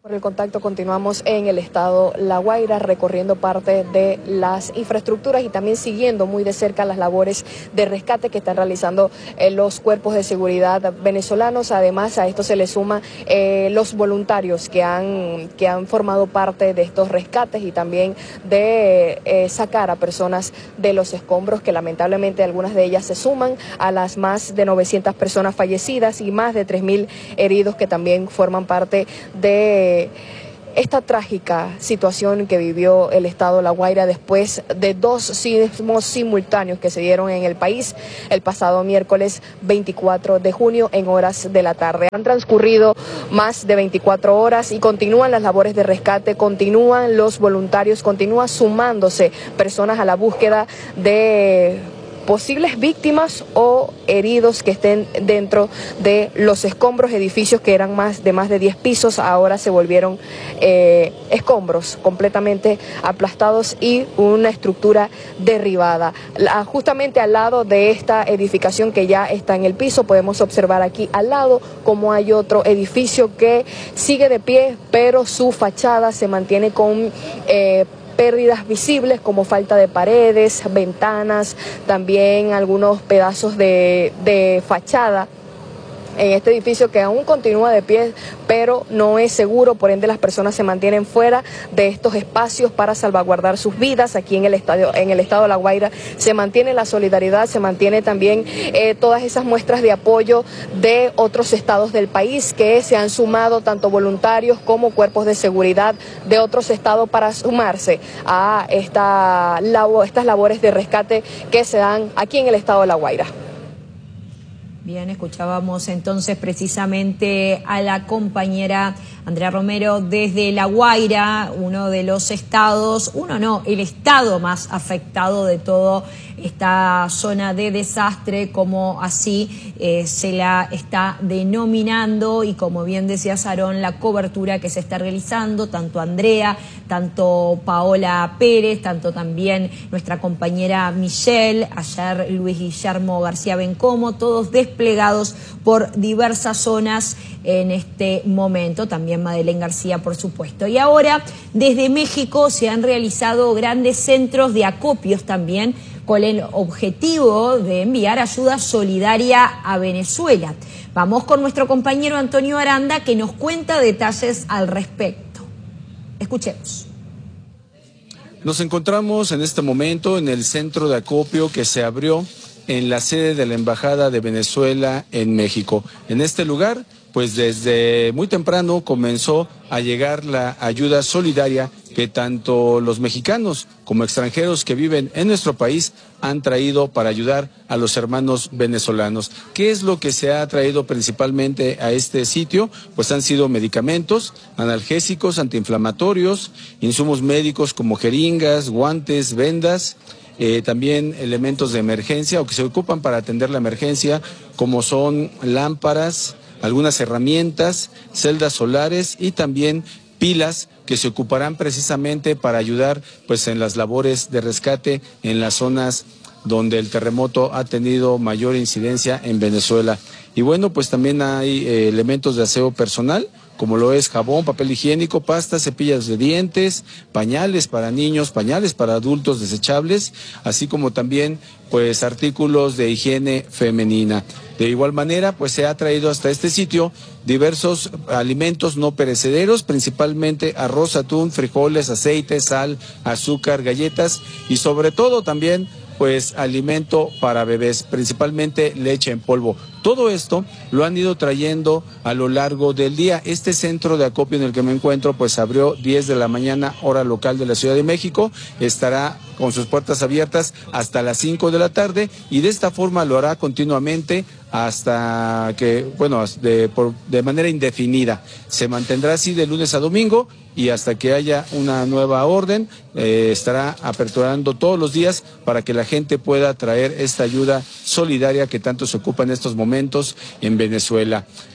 Por el contacto continuamos en el estado La Guaira, recorriendo parte de las infraestructuras y también siguiendo muy de cerca las labores de rescate que están realizando los cuerpos de seguridad venezolanos. Además, a esto se le suma los voluntarios que han formado parte de estos rescates y también de sacar a personas de los escombros, que lamentablemente algunas de ellas se suman a las más de 900 personas fallecidas y más de 3.000 heridos que también forman parte de esta trágica situación que vivió el estado La Guaira después de 2 sismos simultáneos que se dieron en el país el pasado miércoles 24 de junio en horas de la tarde. Han transcurrido más de 24 horas y continúan las labores de rescate, continúan los voluntarios, continúa sumándose personas a la búsqueda de posibles víctimas o heridos que estén dentro de los escombros. Edificios que eran más de 10 pisos ahora se volvieron escombros completamente aplastados y una estructura derribada. Justamente al lado de esta edificación que ya está en el piso, podemos observar aquí al lado como hay otro edificio que sigue de pie, pero su fachada se mantiene con pérdidas visibles como falta de paredes, ventanas, también algunos pedazos de fachada en este edificio que aún continúa de pie, pero no es seguro, por ende las personas se mantienen fuera de estos espacios para salvaguardar sus vidas. Aquí en el estado de La Guaira se mantiene la solidaridad, se mantiene también todas esas muestras de apoyo de otros estados del país que se han sumado, tanto voluntarios como cuerpos de seguridad de otros estados, para sumarse a estas labores de rescate que se dan aquí en el estado de La Guaira.
Bien, escuchábamos entonces precisamente a la compañera Andrea Romero desde La Guaira, uno de los estados, el estado más afectado de toda esta zona de desastre, como así se la está denominando, y como bien decía Sarón, la cobertura que se está realizando, tanto Andrea, tanto Paola Pérez, tanto también nuestra compañera Michelle, ayer Luis Guillermo García Bencomo, todos desplegados por diversas zonas en este momento, también Madeleine García, por supuesto. Y ahora, desde México se han realizado grandes centros de acopios también, con el objetivo de enviar ayuda solidaria a Venezuela. Vamos con nuestro compañero Antonio Aranda, que nos cuenta detalles al respecto. Escuchemos.
Nos encontramos en este momento en el centro de acopio que se abrió en la sede de la Embajada de Venezuela en México. En este lugar, pues desde muy temprano comenzó a llegar la ayuda solidaria que tanto los mexicanos como extranjeros que viven en nuestro país han traído para ayudar a los hermanos venezolanos. ¿Qué es lo que se ha traído principalmente a este sitio? Pues han sido medicamentos, analgésicos, antiinflamatorios, insumos médicos como jeringas, guantes, vendas, también elementos de emergencia o que se ocupan para atender la emergencia, como son lámparas, algunas herramientas, celdas solares y también pilas que se ocuparán precisamente para ayudar pues en las labores de rescate en las zonas donde el terremoto ha tenido mayor incidencia en Venezuela. Y bueno, pues también hay elementos de aseo personal, como lo es jabón, papel higiénico, pastas, cepillas de dientes, pañales para niños, pañales para adultos desechables, así como también pues artículos de higiene femenina. De igual manera, pues se ha traído hasta este sitio diversos alimentos no perecederos, principalmente arroz, atún, frijoles, aceite, sal, azúcar, galletas y sobre todo también pues alimento para bebés, principalmente leche en polvo. Todo esto lo han ido trayendo a lo largo del día. Este centro de acopio en el que me encuentro pues abrió 10 de la mañana, hora local de la Ciudad de México, estará con sus puertas abiertas hasta las 5 de la tarde y de esta forma lo hará continuamente hasta que, bueno, de manera indefinida. Se mantendrá así de lunes a domingo y hasta que haya una nueva orden estará aperturando todos los días para que la gente pueda traer esta ayuda solidaria que tanto se ocupa en estos momentos en Venezuela.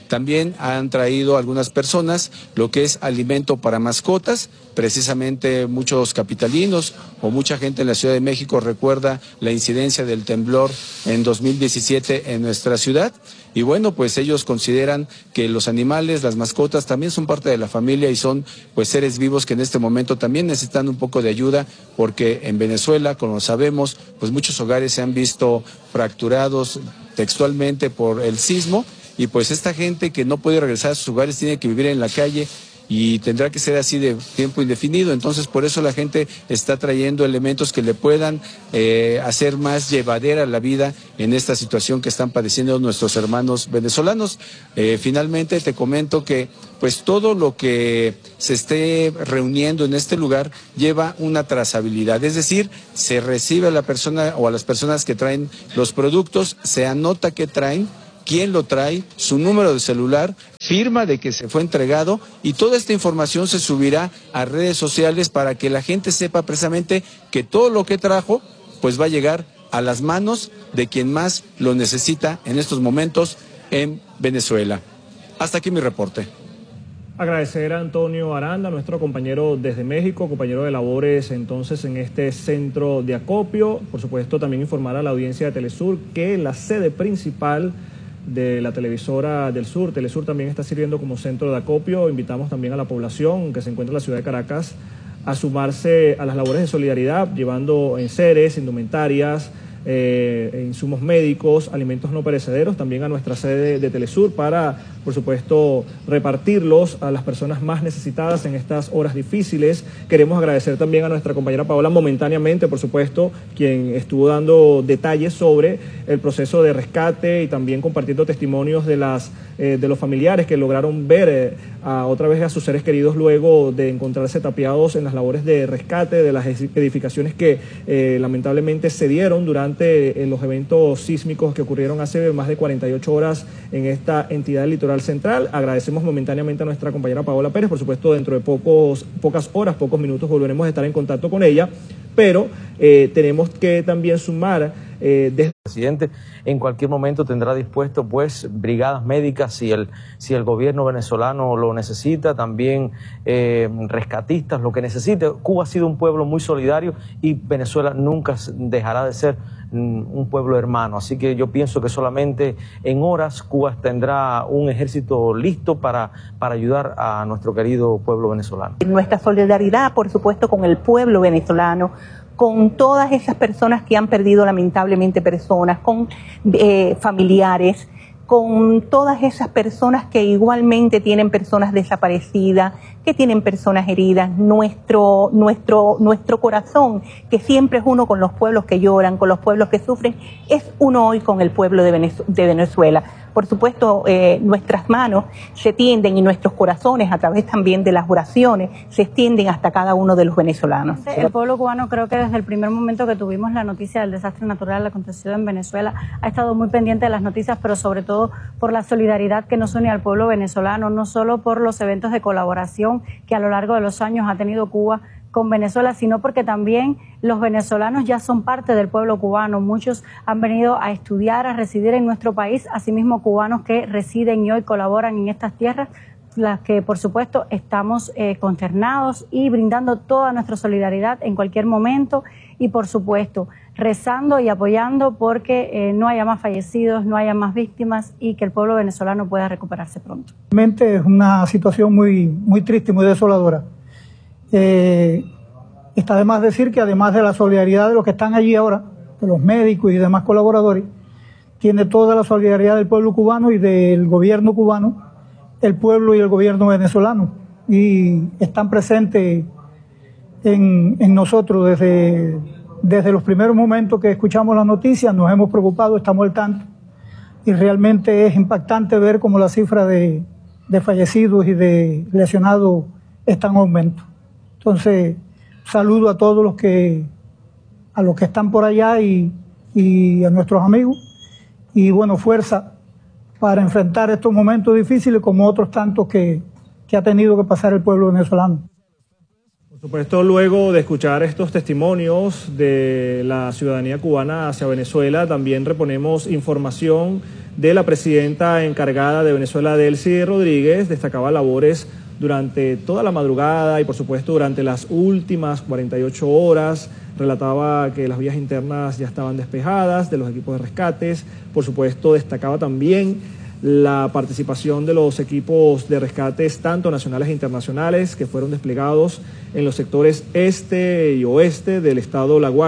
También han traído algunas personas lo que es alimento para mascotas. Precisamente muchos capitalinos o mucha gente en la Ciudad de México recuerda la incidencia del temblor en 2017 en nuestra ciudad. Y bueno, pues ellos consideran que los animales, las mascotas también son parte de la familia y son pues seres vivos que en este momento también necesitan un poco de ayuda, porque en Venezuela, como sabemos, pues muchos hogares se han visto fracturados textualmente por el sismo, y pues esta gente que no puede regresar a sus hogares tiene que vivir en la calle y tendrá que ser así de tiempo indefinido. Entonces, por eso la gente está trayendo elementos que le puedan hacer más llevadera la vida en esta situación que están padeciendo nuestros hermanos venezolanos. Finalmente, te comento que pues todo lo que se esté reuniendo en este lugar lleva una trazabilidad, es decir, se recibe a la persona o a las personas que traen los productos, se anota qué traen, quién lo trae, su número de celular, firma de que se fue entregado, y toda esta información se subirá a redes sociales para que la gente sepa precisamente que todo lo que trajo pues va a llegar a las manos de quien más lo necesita en estos momentos en Venezuela. Hasta aquí mi reporte.
Agradecer a Antonio Aranda, nuestro compañero desde México, compañero de labores entonces en este centro de acopio. Por supuesto, también informar a la audiencia de Telesur que la sede principal de la televisora del sur, Telesur, también está sirviendo como centro de acopio. Invitamos también a la población que se encuentra en la ciudad de Caracas a sumarse a las labores de solidaridad, llevando enseres, indumentarias, insumos médicos, alimentos no perecederos, también a nuestra sede de Telesur para, por supuesto, repartirlos a las personas más necesitadas en estas horas difíciles. Queremos agradecer también a nuestra compañera Paola momentáneamente, por supuesto, quien estuvo dando detalles sobre el proceso de rescate y también compartiendo testimonios de los familiares que lograron ver otra vez a sus seres queridos luego de encontrarse tapiados en las labores de rescate de las edificaciones que lamentablemente se dieron durante los eventos sísmicos que ocurrieron hace más de 48 horas en esta entidad del litoral central. Agradecemos momentáneamente a nuestra compañera Paola Pérez. Por supuesto, dentro de pocas horas, pocos minutos volveremos a estar en contacto con ella, pero tenemos que también sumar desde
el presidente en cualquier momento tendrá dispuesto pues brigadas médicas si el gobierno venezolano lo necesita, también rescatistas, lo que necesite. Cuba ha sido un pueblo muy solidario y Venezuela nunca dejará de ser un pueblo hermano, así que yo pienso que solamente en horas Cuba tendrá un ejército listo para ayudar a nuestro querido pueblo venezolano.
Nuestra solidaridad, por supuesto, con el pueblo venezolano, con todas esas personas que han perdido lamentablemente personas, con familiares, con todas esas personas que igualmente tienen personas desaparecidas, que tienen personas heridas. Nuestro corazón, que siempre es uno con los pueblos que lloran, con los pueblos que sufren, es uno hoy con el pueblo de Venezuela. Por supuesto, nuestras manos se tienden y nuestros corazones, a través también de las oraciones, se extienden hasta cada uno de los venezolanos.
El pueblo cubano, creo que desde el primer momento que tuvimos la noticia del desastre natural acontecido en Venezuela, ha estado muy pendiente de las noticias, pero sobre todo por la solidaridad que nos une al pueblo venezolano, no solo por los eventos de colaboración que a lo largo de los años ha tenido Cuba con Venezuela, sino porque también los venezolanos ya son parte del pueblo cubano. Muchos han venido a estudiar, a residir en nuestro país, asimismo cubanos que residen y hoy colaboran en estas tierras, las que por supuesto estamos consternados y brindando toda nuestra solidaridad en cualquier momento y por supuesto rezando y apoyando porque no haya más fallecidos, no haya más víctimas y que el pueblo venezolano pueda recuperarse pronto.
Realmente es una situación muy triste y muy desoladora. Está de más decir que además de la solidaridad de los que están allí ahora, de los médicos y demás colaboradores, tiene toda la solidaridad del pueblo cubano y del gobierno cubano, el pueblo y el gobierno venezolano, y están presentes en nosotros desde los primeros momentos que escuchamos las noticias. Nos hemos preocupado, estamos al tanto, y realmente es impactante ver cómo la cifra de fallecidos y de lesionados está en aumento. Entonces, saludo a todos los que están por allá y a nuestros amigos, y bueno, fuerza para enfrentar estos momentos difíciles como otros tantos que ha tenido que pasar el pueblo venezolano.
Por supuesto, luego de escuchar estos testimonios de la ciudadanía cubana hacia Venezuela, también reponemos información de la presidenta encargada de Venezuela, Delcy Rodríguez, destacaba labores durante toda la madrugada y por supuesto durante las últimas 48 horas. Relataba que las vías internas ya estaban despejadas de los equipos de rescates. Por supuesto destacaba también la participación de los equipos de rescates tanto nacionales e internacionales que fueron desplegados en los sectores este y oeste del estado La Guaira.